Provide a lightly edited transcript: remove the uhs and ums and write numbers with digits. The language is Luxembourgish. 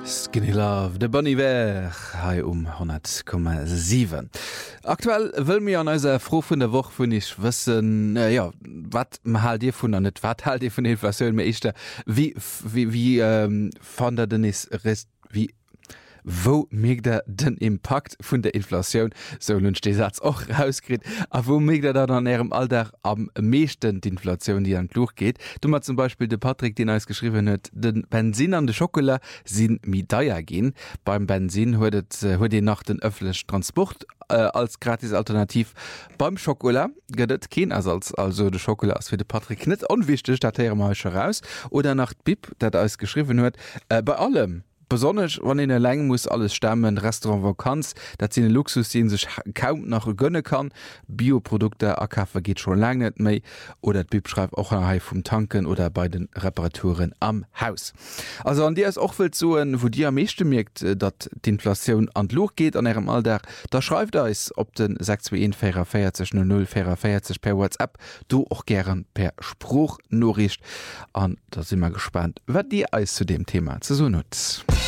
Skinny Love, de Bon Iver, hai 100,7. Aktuell wëll mir an eiser froh vun der Woch vun ich wëssen wat hal Dir vun an net wat halt Dir vun Inflationun mé ichchte wie fan der den is rest wie wo még der den Impact vun der Inflationun so lunch de Satz och rauskrit, a wo még der dat an Ärem Alter am meeschten d'Inflationun, die an Luch geht. Du mat zum Beispiel de Patrick, den eis geschrieben huet, den Benzin an de Schokola sinn mi deier gin. Beim Benzin huet nach den öffentlichen Transport als gratis Alternativ. Beim Schokola gëtt kein Ersatz, also de Schokola ass fir de Patrick net onwichteg, dat mal raus oder nach Bib, dat eis geschrieben huet, bei allem. Besonders wann in der Länge muss alles stemmen, Restaurant Vakanz, dat sie den Luxus, den sich kaum noch gönne kann. Bioprodukte, Kaffee geht schon lange nicht mehr. Oder Bib schreibt auch nachher vom Tanken oder bei den Reparaturen am Haus. Also an dir ist auch viel zu, wo dir am meisten merkt, dass die Inflation an die Luft geht an ihrem Alter. Da schreibt er es, ob den 621 00 44 per WhatsApp, du auch gern per Spruchnachricht. Und da sind wir gespannt, was dir alles zu dem Thema zu so nutzt.